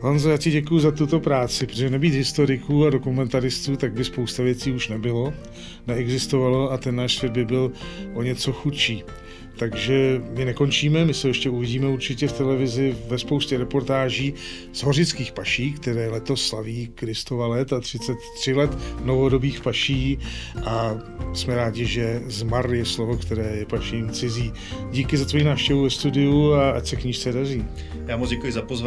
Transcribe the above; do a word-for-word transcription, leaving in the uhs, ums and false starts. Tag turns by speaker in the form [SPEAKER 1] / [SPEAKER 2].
[SPEAKER 1] Honzo, já ti děkuju za tuto práci, protože nebýt historiků a dokumentaristů, tak by spousta věcí už nebylo, neexistovalo a ten náš svět by byl o něco chudší. Takže my nekončíme, my se ještě uvidíme určitě v televizi ve spoustě reportáží z hořických paší, které letos slaví Kristova let a třicet tři let novodobých paší a jsme rádi, že zmar je slovo, které je paším cizí. Díky za tvoji návštěvu ve studiu a ať se knížce daří.
[SPEAKER 2] Já moc děkuji za pozvání.